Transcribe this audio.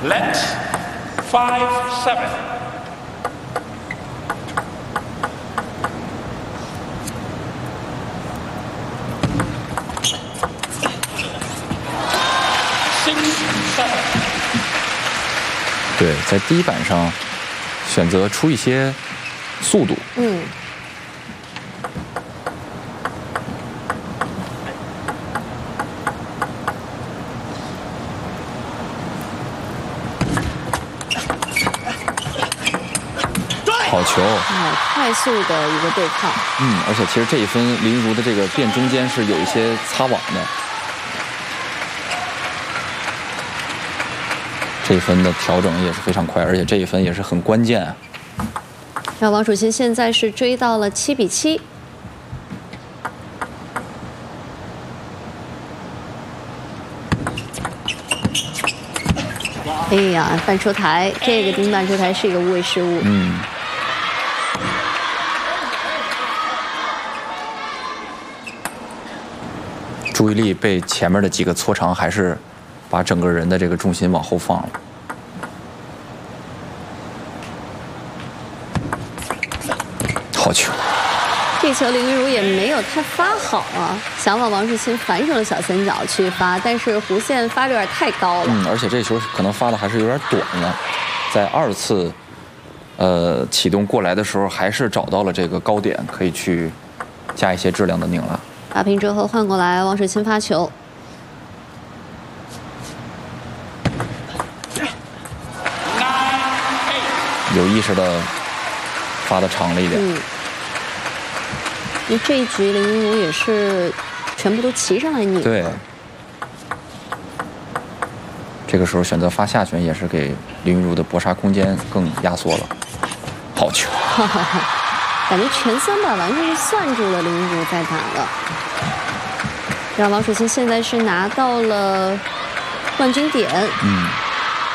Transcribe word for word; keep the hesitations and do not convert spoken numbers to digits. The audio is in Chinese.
Let five seven. Six seven. 对，在第一板上选择出一些速度。 嗯。 好球！ 哎，快速的一个对抗。 嗯，而且其实这一分林昀的这个变中间是有一些擦网的。这一分的调整也是非常快，而且这一分也是很关键啊。 那王楚钦现在是追到了七比七。哎呀，半出台，这个盯半出台是一个无谓失误。 嗯。注意力被前面的几个搓长，还是把整个人的这个重心往后放了。好球！ 这球林昀儒也没有太发好啊，想往王楚钦反手的小三角去发，但是弧线发的有点太高了。 嗯，而且这球可能发的还是有点短了，在二次呃启动过来的时候，还是找到了这个高点，可以去加一些质量的拧拉。 打平之后换过来，王楚钦发球。 有意识的发的长了一点。 嗯。因为这一局林昀儒也是全部都骑上来拧。 对。这个时候选择发下旋，也是给林昀儒的搏杀空间更压缩了。好球！ 感觉全三板完全是算住了林昀儒在打了。让王楚钦现在是拿到了冠军点。 嗯。